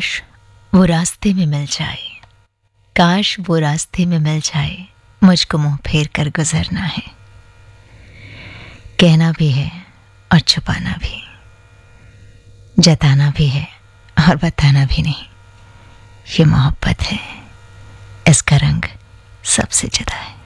काश वो रास्ते में मिल जाए, काश वो रास्ते में मिल जाए, मुझको मुंह फेर कर गुजरना है। कहना भी है और छुपाना भी, जताना भी है और बताना भी नहीं। ये मोहब्बत है, इसका रंग सबसे जुदा है।